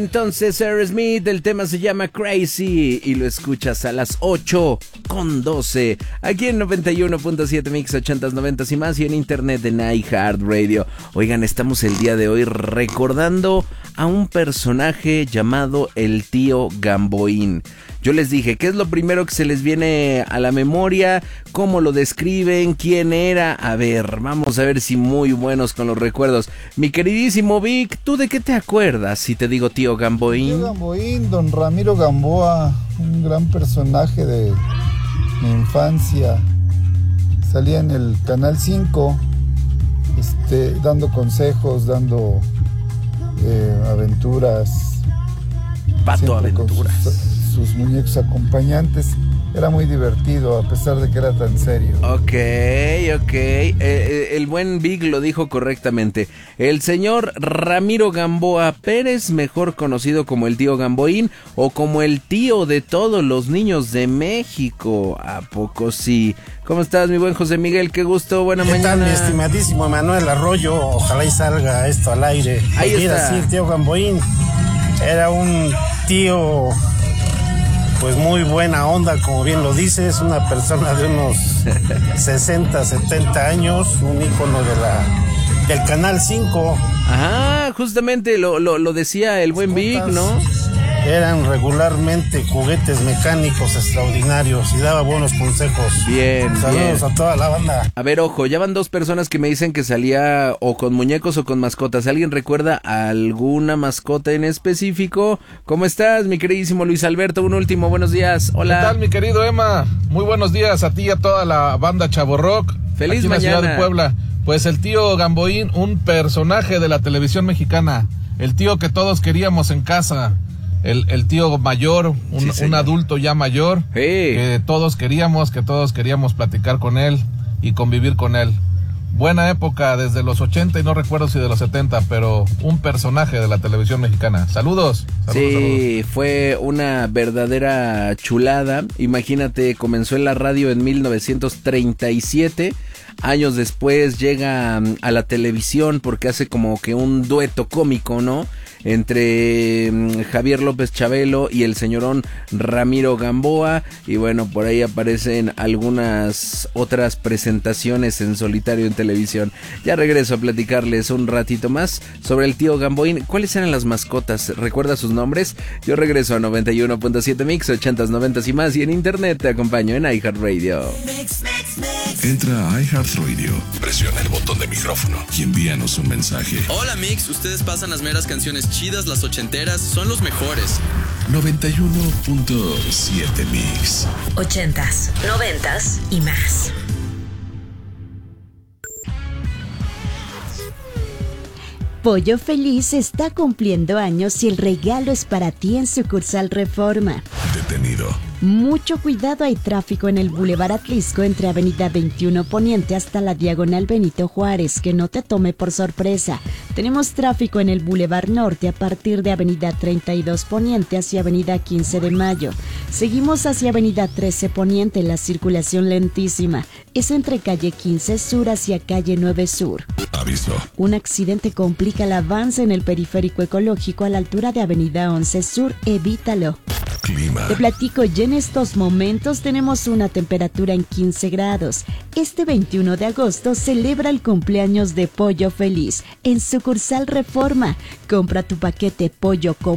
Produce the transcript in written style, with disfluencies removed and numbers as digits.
Entonces, Aerosmith, el tema se llama Crazy y lo escuchas a las 8:12 aquí en 91.7 Mix 80s, 90s y más, y en internet en iHeartRadio. Oigan, estamos el día de hoy recordando a un personaje llamado el tío Gamboín. Yo les dije, ¿qué es lo primero que se les viene a la memoria? ¿Cómo lo describen? ¿Quién era? A ver, vamos a ver si muy buenos con los recuerdos. Mi queridísimo Vic, ¿tú de qué te acuerdas si te digo tío Gamboín? Tío Gamboín, don Ramiro Gamboa, un gran personaje de mi infancia. Salía en el Canal 5, dando consejos, dando aventuras. Pato Aventuras. Sus muñecos acompañantes. Era muy divertido a pesar de que era tan serio. Ok. El buen Big lo dijo correctamente. El señor Ramiro Gamboa Pérez, mejor conocido como el tío Gamboín o como el tío de todos los niños de México. ¿A poco sí? ¿Cómo estás, mi buen José Miguel? Qué gusto, buena mañana. ¿Qué tal, mi estimadísimo Manuel Arroyo? Ojalá y salga esto al aire. Ahí está. Sí, el tío Gamboín era un tío pues muy buena onda, como bien lo dices, una persona de unos 60, 70 años, un ícono del Canal 5. Ajá, justamente lo decía el buen Vic, ¿no? Eran regularmente juguetes mecánicos extraordinarios y daba buenos consejos. Bien, saludos a toda la banda. A ver, ojo, ya van dos personas que me dicen que salía o con muñecos o con mascotas. ¿Alguien recuerda alguna mascota en específico? ¿Cómo estás, mi queridísimo Luis Alberto? Un último, buenos días. Hola. ¿Qué tal, mi querido Emma? Muy buenos días a ti y a toda la banda Chavo Rock. Feliz aquí mañana. en la ciudad de Puebla. Pues el tío Gamboín, un personaje de la televisión mexicana. El tío que todos queríamos en casa. El tío mayor, un adulto ya mayor, que todos queríamos platicar con él y convivir con él. Buena época desde los 80 y no recuerdo si de los 70, pero un personaje de la televisión mexicana. Saludos. Sí, fue una verdadera chulada. Imagínate, comenzó en la radio en 1937. Años después llega a la televisión porque hace como que un dueto cómico, ¿no? Entre Javier López Chabelo y el señorón Ramiro Gamboa. Y bueno, por ahí aparecen algunas otras presentaciones en solitario en televisión. Ya regreso a platicarles un ratito más sobre el tío Gamboín. ¿Cuáles eran las mascotas? ¿Recuerda sus nombres? Yo regreso a 91.7 Mix, 80s, 90s y más. Y en internet te acompaño en iHeartRadio. Entra a iHeartRadio, presiona el botón de micrófono y envíanos un mensaje. Hola Mix, ustedes pasan las meras canciones chidas, las ochenteras, son los mejores. 91.7 Mix. 80s, 90s y más. Pollo Feliz está cumpliendo años y el regalo es para ti en sucursal Reforma. Detenido. Mucho cuidado, hay tráfico en el Boulevard Atlisco entre Avenida 21 Poniente hasta la Diagonal Benito Juárez, que no te tome por sorpresa. Tenemos tráfico en el Boulevard Norte a partir de Avenida 32 Poniente hacia Avenida 15 de Mayo. Seguimos hacia Avenida 13 Poniente, la circulación lentísima. Es entre calle 15 Sur hacia calle 9 Sur. Aviso. Un accidente complica el avance en el periférico ecológico a la altura de Avenida 11 Sur, evítalo. Clima. Te platico, ya en estos momentos tenemos una temperatura en 15 grados. Este 21 de agosto celebra el cumpleaños de Pollo Feliz en sucursal Reforma. Compra tu paquete Pollo con